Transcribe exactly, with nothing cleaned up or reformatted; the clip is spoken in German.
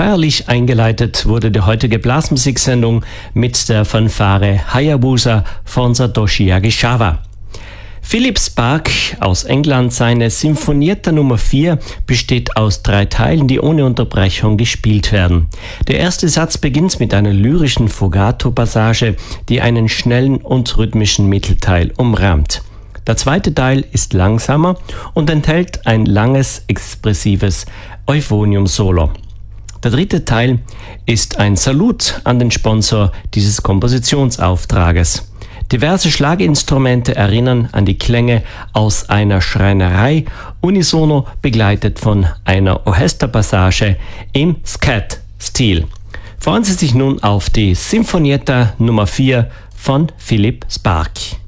Feierlich eingeleitet wurde die heutige Blasmusiksendung mit der Fanfare Hayabusa von Satoshi Yagishawa. Philip Sparke aus England, seine Sinfonietta Nummer vier besteht aus drei Teilen, die ohne Unterbrechung gespielt werden. Der erste Satz beginnt mit einer lyrischen Fugato-Passage, die einen schnellen und rhythmischen Mittelteil umrahmt. Der zweite Teil ist langsamer und enthält ein langes, expressives Euphonium-Solo. Der dritte Teil ist ein Salut an den Sponsor dieses Kompositionsauftrages. Diverse Schlaginstrumente erinnern an die Klänge aus einer Schreinerei, unisono begleitet von einer Orchesterpassage im Scat-Stil. Freuen Sie sich nun auf die Sinfonietta Nummer vier von Philip Sparke.